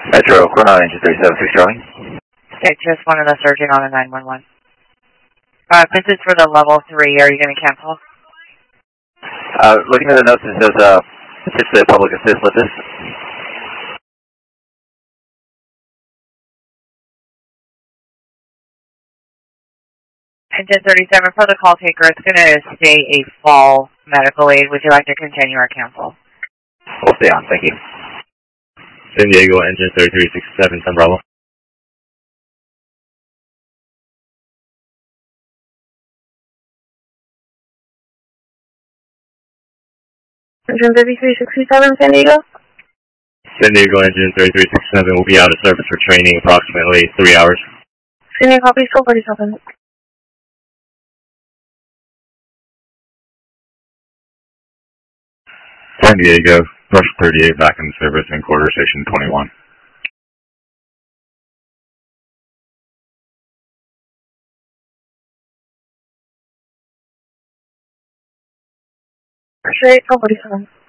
Metro, Chronon Engine 376 Charlie. Okay, just wanted a surgeon on a 911. This is for the level 3. Are you going to cancel? Looking at the notes, it says, potentially a public assist with this. Engine 37 for the call taker. It's going to stay a fall medical aid. Would you like to continue or cancel? We'll stay on, thank you. San Diego, Engine 3367, 10 Bravo. Engine 3367, San Diego. San Diego, Engine 3367 will be out of service for training approximately 3 hours. San Diego, copy, 47. San Diego, Rush 38 back in service in quarter station 21. Rush 8, 47.